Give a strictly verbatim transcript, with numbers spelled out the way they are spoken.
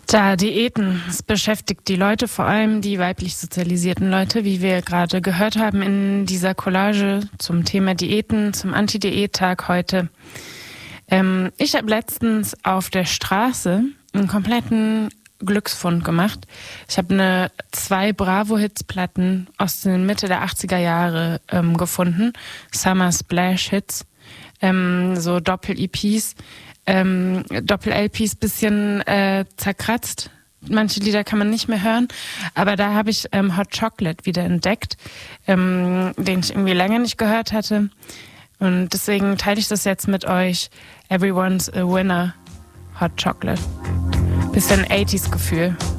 Tja, Diäten, es beschäftigt die Leute, vor allem die weiblich sozialisierten Leute, wie wir gerade gehört haben in dieser Collage zum Thema Diäten, zum Anti-Diät-Tag heute. Ähm, ich habe letztens auf der Straße einen kompletten Glücksfund gemacht. Ich habe eine zwei Bravo-Hits-Platten aus den Mitte der achtziger Jahre ähm, gefunden, Summer Splash-Hits, ähm, so Doppel-E Ps. Ähm, Doppel-L Ps bisschen äh, zerkratzt. Manche Lieder kann man nicht mehr hören. Aber da habe ich ähm, Hot Chocolate wieder entdeckt, ähm, den ich irgendwie länger nicht gehört hatte. Und deswegen teile ich das jetzt mit euch. Everyone's a Winner, Hot Chocolate. Bisschen achtziger Gefühl.